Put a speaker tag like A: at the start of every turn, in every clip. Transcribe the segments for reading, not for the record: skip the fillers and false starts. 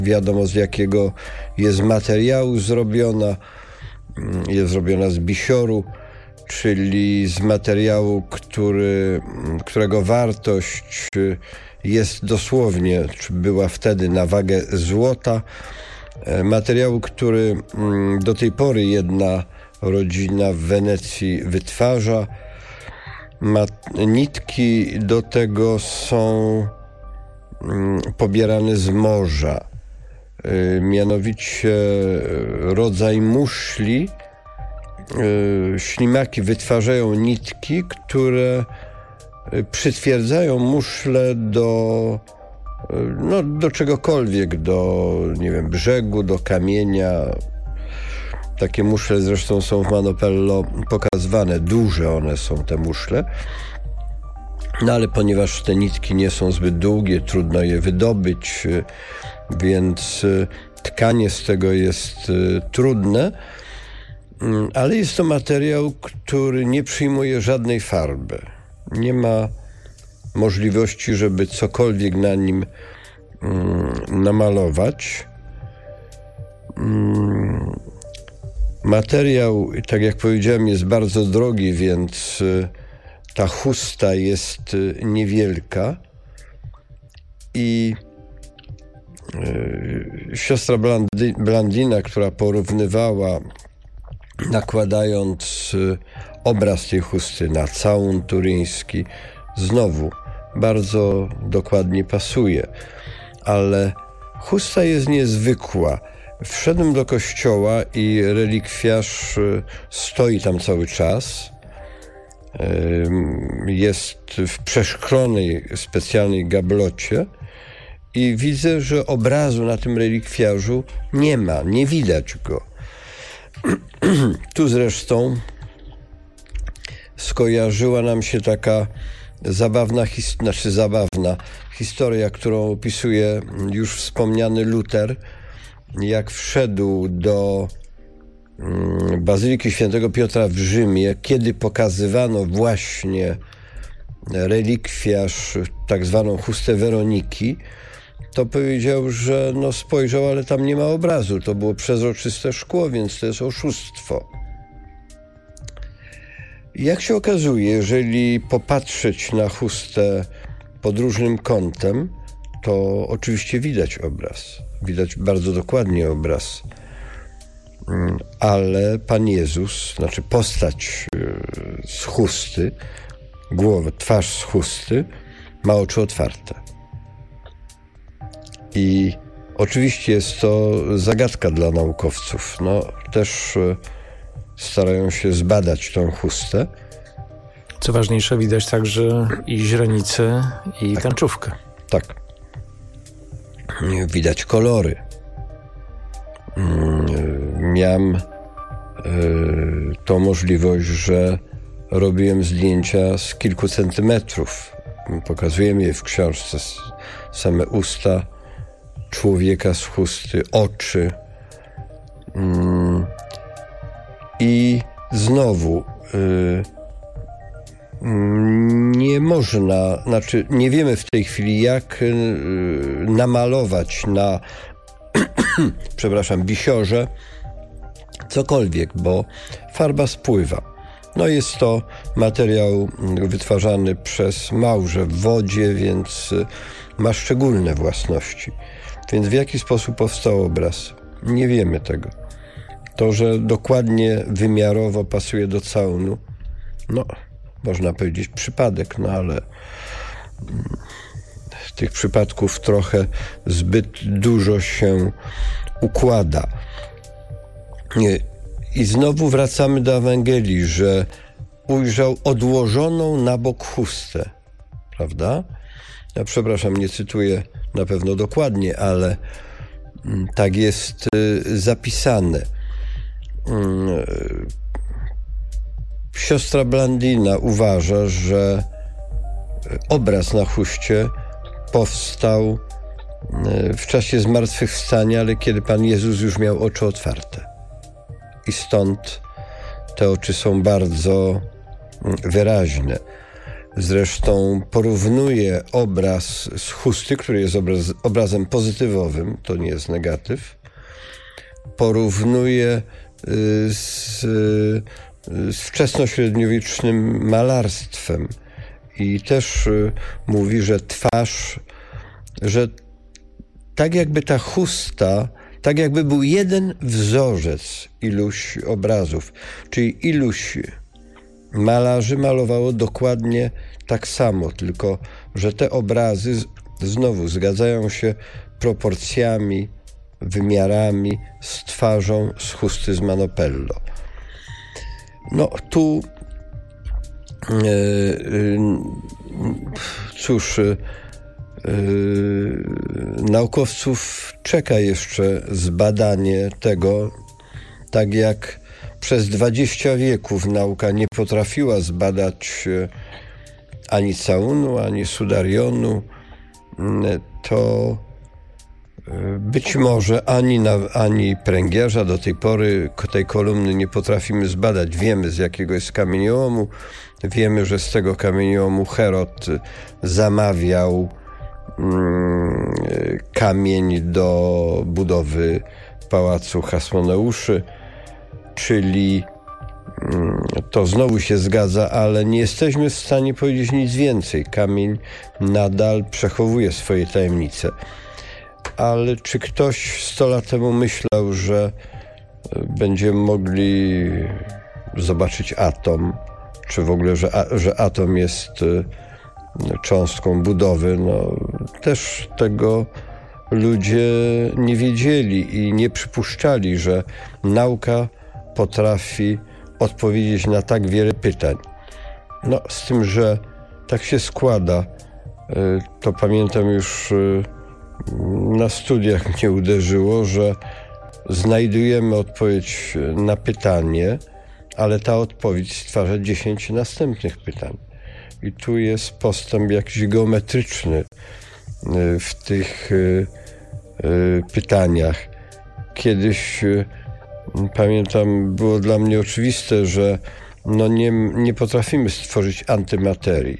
A: wiadomo z jakiego jest materiału zrobiona. Jest zrobiona z bisioru, czyli z materiału, którego wartość jest dosłownie, czy była wtedy na wagę złota. Materiału, który do tej pory jedna rodzina w Wenecji wytwarza. Nitki do tego są pobierane z morza. Mianowicie rodzaj muszli. Ślimaki wytwarzają nitki, które przytwierdzają muszlę do czegokolwiek, do, nie wiem, brzegu, do kamienia. Takie muszle zresztą są w Manopello pokazywane. Duże one są, te muszle. No ale ponieważ te nitki nie są zbyt długie, trudno je wydobyć, więc tkanie z tego jest trudne, ale jest to materiał, który nie przyjmuje żadnej farby. Nie ma możliwości, żeby cokolwiek na nim namalować. Materiał, tak jak powiedziałem, jest bardzo drogi, więc ta chusta jest niewielka i siostra Blandina, która porównywała, nakładając obraz tej chusty na całun turyński, znowu bardzo dokładnie pasuje, ale chusta jest niezwykła. Wszedłem do kościoła i relikwiarz stoi tam cały czas. Jest w przeszklonej specjalnej gablocie i widzę, że obrazu na tym relikwiarzu nie ma, nie widać go. Tu zresztą skojarzyła nam się taka zabawna historia, którą opisuje już wspomniany Luter, jak wszedł do Bazyliki Świętego Piotra w Rzymie, kiedy pokazywano właśnie relikwiarz, tak zwaną chustę Weroniki, to powiedział, że spojrzał, ale tam nie ma obrazu. To było przezroczyste szkło, więc to jest oszustwo. Jak się okazuje, jeżeli popatrzeć na chustę pod różnym kątem, to oczywiście widać obraz. Widać bardzo dokładnie obraz. Ale Pan Jezus, znaczy postać z chusty, twarz z chusty, ma oczy otwarte. I oczywiście jest to zagadka dla naukowców. Też starają się zbadać tą chustę.
B: Co ważniejsze, widać także i źrenicę, i tęczówkę.
A: Tak. Widać kolory. Miałem tą możliwość, że robiłem zdjęcia z kilku centymetrów. Pokazujemy je w książce. Same usta człowieka z chusty, oczy. I znowu nie można, nie wiemy w tej chwili, jak namalować na bisiorze cokolwiek, bo farba spływa. Jest to materiał wytwarzany przez małże w wodzie, więc ma szczególne własności. Więc w jaki sposób powstał obraz? Nie wiemy tego. To, że dokładnie wymiarowo pasuje do całunu, można powiedzieć przypadek, ale tych przypadków trochę zbyt dużo się układa. I znowu wracamy do Ewangelii, że ujrzał odłożoną na bok chustę, prawda? Ja przepraszam, nie cytuję na pewno dokładnie, ale tak jest zapisane. Siostra Blandina uważa, że obraz na chuście powstał w czasie zmartwychwstania, ale kiedy Pan Jezus już miał oczy otwarte. I stąd te oczy są bardzo wyraźne. Zresztą porównuje obraz z chusty, który jest obrazem pozytywowym, to nie jest negatyw. Porównuje z wczesnośredniowiecznym malarstwem i też mówi, że twarz, że tak jakby ta chusta, tak jakby był jeden wzorzec iluś obrazów, czyli iluś malarzy malowało dokładnie tak samo, tylko że te obrazy znowu zgadzają się proporcjami, wymiarami z twarzą z chusty z Manopello. No tu cóż, naukowców czeka jeszcze zbadanie tego, tak jak przez 20 wieków nauka nie potrafiła zbadać ani Caunu, ani Sudarionu, to być może ani pręgierza do tej pory tej kolumny nie potrafimy zbadać. Wiemy, z jakiego jest kamieniołomu. Wiemy, że z tego kamieniołomu Herod zamawiał kamień do budowy pałacu Hasmoneuszy, czyli to znowu się zgadza, ale nie jesteśmy w stanie powiedzieć nic więcej. Kamień nadal przechowuje swoje tajemnice. Ale czy ktoś 100 lat temu myślał, że będziemy mogli zobaczyć atom, czy w ogóle, że atom jest cząstką budowy? No, też tego ludzie nie wiedzieli i nie przypuszczali, że nauka potrafi odpowiedzieć na tak wiele pytań. No, z tym, że tak się składa, to pamiętam już na studiach mnie uderzyło, że znajdujemy odpowiedź na pytanie, ale ta odpowiedź stwarza 10 następnych pytań. I tu jest postęp jakiś geometryczny w tych pytaniach. Kiedyś, pamiętam, było dla mnie oczywiste, że no nie potrafimy stworzyć antymaterii.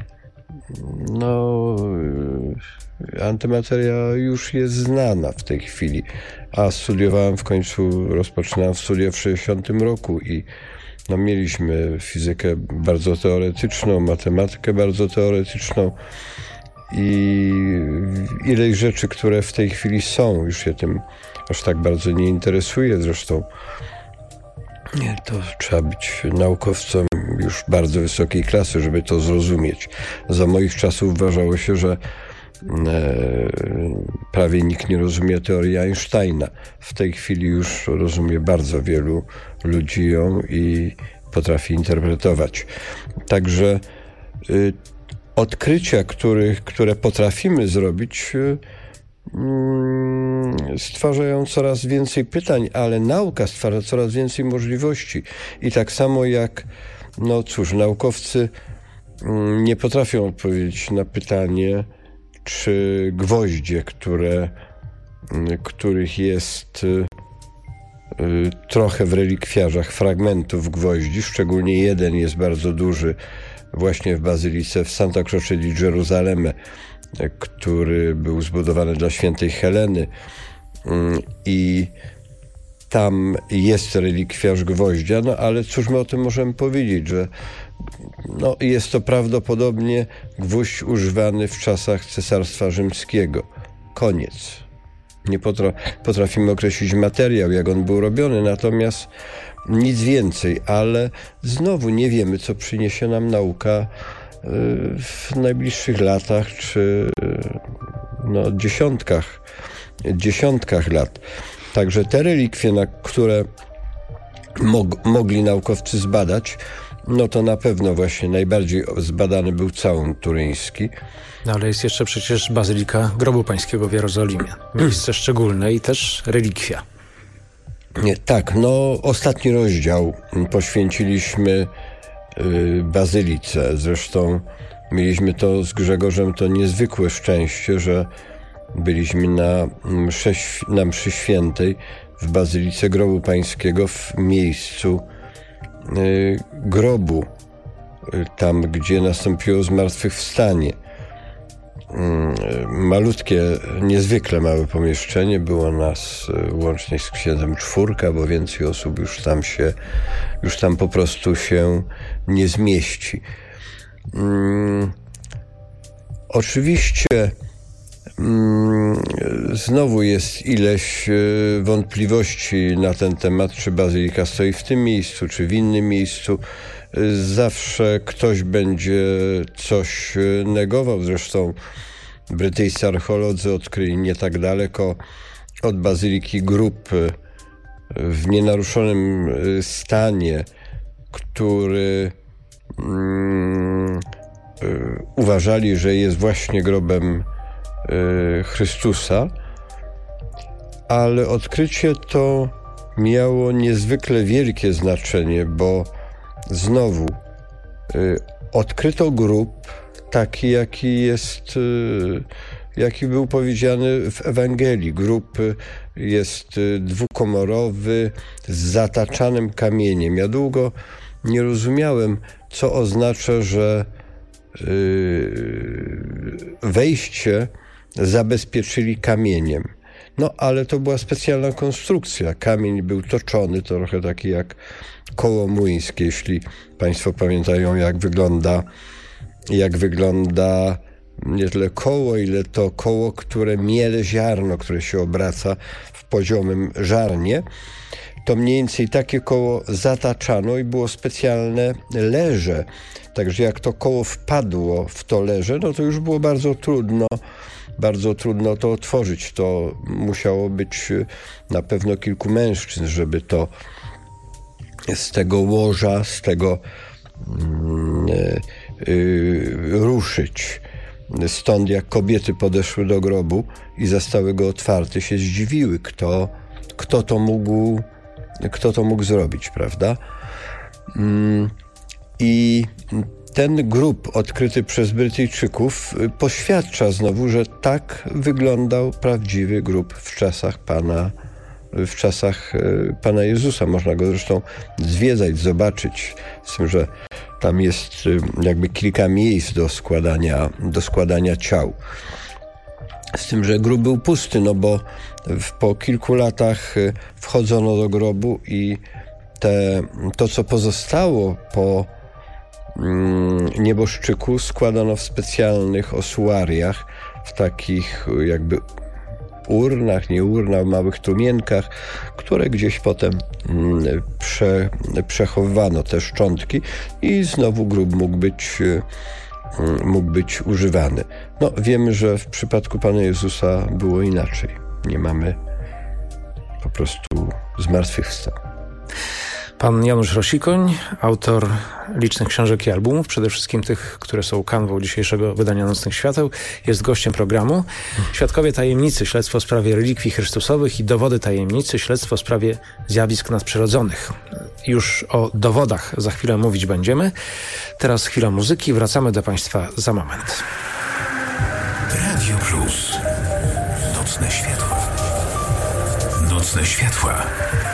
A: No, antymateria już jest znana w tej chwili, a rozpoczynałem studia w 60 roku i no, mieliśmy fizykę bardzo teoretyczną, matematykę bardzo teoretyczną i ileś rzeczy, które w tej chwili są, już się tym aż tak bardzo nie interesuje. Zresztą to trzeba być naukowcem już bardzo wysokiej klasy, żeby to zrozumieć. Za moich czasów uważało się, że prawie nikt nie rozumie teorii Einsteina. W tej chwili już rozumie bardzo wielu ludzi ją i potrafi interpretować. Także odkrycia, które potrafimy zrobić, stwarzają coraz więcej pytań, ale nauka stwarza coraz więcej możliwości. I tak samo jak, no cóż, naukowcy nie potrafią odpowiedzieć na pytanie, czy gwoździe, których jest trochę w relikwiarzach fragmentów gwoździ, szczególnie jeden jest bardzo duży właśnie w bazylice w Santa Croce di Gerusalemme, który był zbudowany dla świętej Heleny i tam jest relikwiarz gwoździa, no ale cóż my o tym możemy powiedzieć, że no, jest to prawdopodobnie gwóźdź używany w czasach Cesarstwa Rzymskiego. Koniec. Nie potrafimy określić materiał, jak on był robiony, natomiast nic więcej, ale znowu nie wiemy, co przyniesie nam nauka w najbliższych latach, czy no, dziesiątkach lat. Także te relikwie, na które mogli naukowcy zbadać, no to na pewno właśnie najbardziej zbadany był Caun turyński.
B: No ale jest jeszcze przecież Bazylika Grobu Pańskiego w Jerozolimie. Miejsce szczególne i też relikwia.
A: Tak, no ostatni rozdział poświęciliśmy Bazylice. Zresztą mieliśmy to z Grzegorzem to niezwykłe szczęście, że byliśmy na mszy świętej w Bazylice Grobu Pańskiego w miejscu grobu tam gdzie nastąpiło zmartwychwstanie. Malutkie, niezwykle małe pomieszczenie, było nas łącznie z księdzem 4, bo więcej osób już tam po prostu się nie zmieści. Oczywiście znowu jest ileś wątpliwości na ten temat, czy bazylika stoi w tym miejscu, czy w innym miejscu. Zawsze ktoś będzie coś negował. Zresztą brytyjscy archeolodzy odkryli nie tak daleko od bazyliki grób w nienaruszonym stanie, który uważali, że jest właśnie grobem Chrystusa, ale odkrycie to miało niezwykle wielkie znaczenie, bo znowu odkryto grób taki, jaki był powiedziany w Ewangelii. Grób jest dwukomorowy, z zataczanym kamieniem. Ja długo nie rozumiałem, co oznacza, że wejście zabezpieczyli kamieniem. No, ale to była specjalna konstrukcja. Kamień był toczony, to trochę taki jak koło młyńskie, jeśli Państwo pamiętają, jak wygląda nie tyle koło, ile to koło, które miele ziarno, które się obraca w poziomym żarnie. To mniej więcej takie koło zataczano i było specjalne leże. Także jak to koło wpadło w to leże, no to już było bardzo trudno to otworzyć. To musiało być na pewno kilku mężczyzn, żeby to z tego łoża, z tego ruszyć. Stąd jak kobiety podeszły do grobu i zastały go otwarty, się zdziwiły, kto to mógł zrobić, prawda? I ten grób odkryty przez Brytyjczyków poświadcza znowu, że tak wyglądał prawdziwy grób w czasach Pana Jezusa. Można go zresztą zwiedzać, zobaczyć, z tym, że tam jest jakby kilka miejsc do składania ciał. Z tym, że grób był pusty, no bo po kilku latach wchodzono do grobu i to, co pozostało po nieboszczyku, składano w specjalnych osuariach, w takich jakby urnach, nie urnach, małych trumienkach, które gdzieś potem przechowywano te szczątki i znowu grób mógł być używany. No, wiemy, że w przypadku Pana Jezusa było inaczej. Nie mamy, po prostu zmartwychwstał.
B: Pan Janusz Rosikoń, autor licznych książek i albumów, przede wszystkim tych, które są kanwą dzisiejszego wydania Nocnych Świateł, jest gościem programu. Świadkowie tajemnicy, śledztwo w sprawie relikwii chrystusowych i dowody tajemnicy, śledztwo w sprawie zjawisk nadprzyrodzonych. Już o dowodach za chwilę mówić będziemy. Teraz chwila muzyki, wracamy do Państwa za moment.
C: Radio Plus. Nocne światła. Nocne światła.